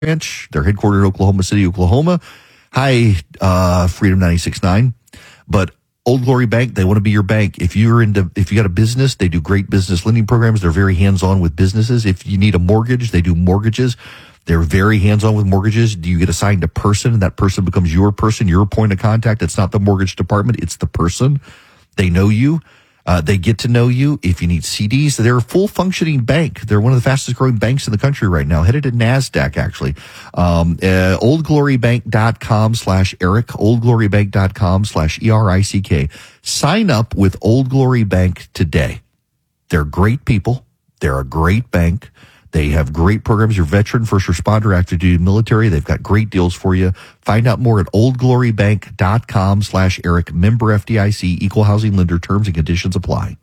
branch. They're headquartered in Oklahoma City, Oklahoma. Hi, Freedom 96.9. But Old Glory Bank, they want to be your bank. If you got a business, they do great business lending programs. They're very hands-on with businesses. If you need a mortgage, they do mortgages. They're very hands-on with mortgages. Do you get assigned a person, and that person becomes your person, your point of contact? It's not the mortgage department. It's the person. They know you. They get to know you. If you need CDs, they're a full functioning bank. They're one of the fastest growing banks in the country right now, headed to NASDAQ, actually. OldGloryBank.com/Eric, OldGloryBank.com/ERICK. Sign up with Old Glory Bank today. They're great people. They're a great bank. They have great programs. You're veteran, first responder, active duty military. They've got great deals for you. Find out more at oldglorybank.com/Eric. Member FDIC, equal housing lender. Terms and conditions apply.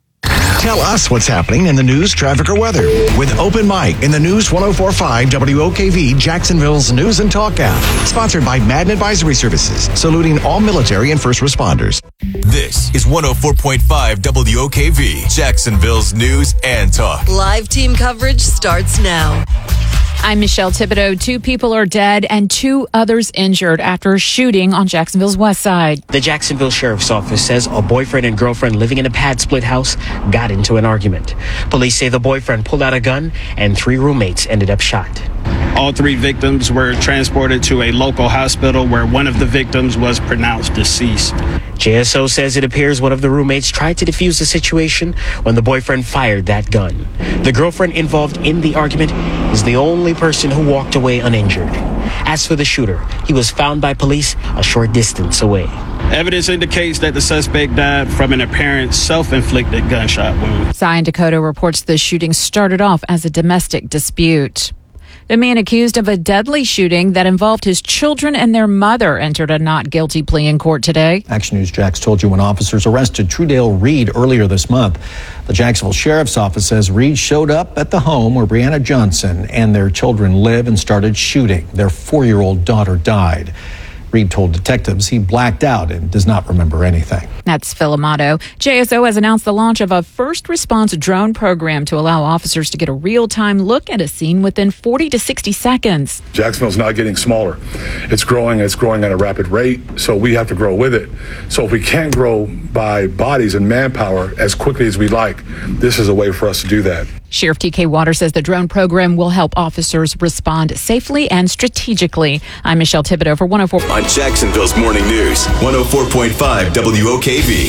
Tell us what's happening in the news, traffic, or weather with Open Mic in the News 104.5 WOKV, Jacksonville's News and Talk app. Sponsored by Madden Advisory Services, saluting all military and first responders. This is 104.5 WOKV, Jacksonville's News and Talk. Live team coverage starts now. I'm Michelle Thibodeau. 2 people are dead and 2 others injured after a shooting on Jacksonville's west side. The Jacksonville Sheriff's Office says a boyfriend and girlfriend living in a pad split house got into an argument. Police say the boyfriend pulled out a gun and 3 roommates ended up shot. All 3 victims were transported to a local hospital where one of the victims was pronounced deceased. JSO says it appears one of the roommates tried to defuse the situation when the boyfriend fired that gun. The girlfriend involved in the argument is the only person who walked away uninjured. As for the shooter, he was found by police a short distance away. Evidence indicates that the suspect died from an apparent self-inflicted gunshot wound. Zion Dakota reports the shooting started off as a domestic dispute. The man accused of a deadly shooting that involved his children and their mother entered a not guilty plea in court today. Action News Jax told you when officers arrested Trudale Reed earlier this month. The Jacksonville Sheriff's Office says Reed showed up at the home where Brianna Johnson and their children live and started shooting. Their 4-year-old daughter died. Reed told detectives he blacked out and does not remember anything. That's Phil Amato. JSO has announced the launch of a first response drone program to allow officers to get a real-time look at a scene within 40 to 60 seconds. Jacksonville's not getting smaller. It's growing at a rapid rate, so we have to grow with it. So if we can't grow by bodies and manpower as quickly as we like, this is a way for us to do that. Sheriff TK Waters says the drone program will help officers respond safely and strategically. I'm Michelle Thibodeau for 104. On Jacksonville's Morning News, 104.5 WOKV.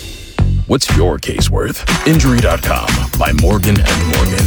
What's your case worth? Injury.com by Morgan & Morgan.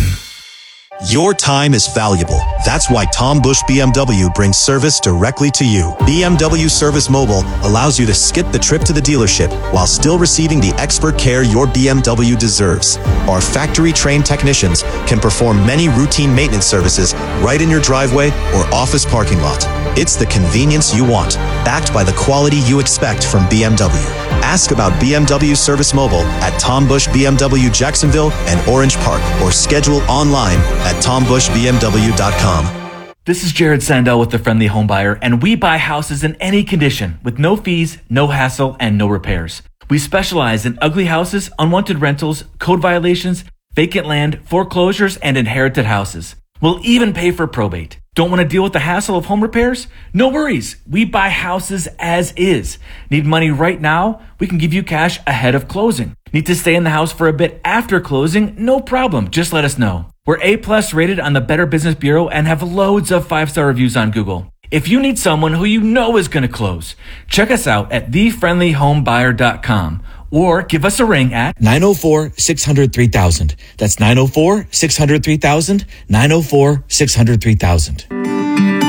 Your time is valuable. That's why Tom Bush BMW brings service directly to you. BMW Service Mobile allows you to skip the trip to the dealership while still receiving the expert care your BMW deserves. Our factory-trained technicians can perform many routine maintenance services right in your driveway or office parking lot. It's the convenience you want, backed by the quality you expect from BMW. Ask about BMW Service Mobile at Tom Bush BMW Jacksonville and Orange Park, or schedule online at tombushbmw.com. This is Jared Sandell with The Friendly Home Buyer, and we buy houses in any condition with no fees, no hassle, and no repairs. We specialize in ugly houses, unwanted rentals, code violations, vacant land, foreclosures, and inherited houses. We'll even pay for probate. Don't want to deal with the hassle of home repairs? No worries. We buy houses as is. Need money right now? We can give you cash ahead of closing. Need to stay in the house for a bit after closing? No problem. Just let us know. We're A+ rated on the Better Business Bureau and have loads of 5-star reviews on Google. If you need someone who you know is going to close, check us out at thefriendlyhomebuyer.com or give us a ring at 904-600-3000. That's 904-600-3000, 904-600-3000.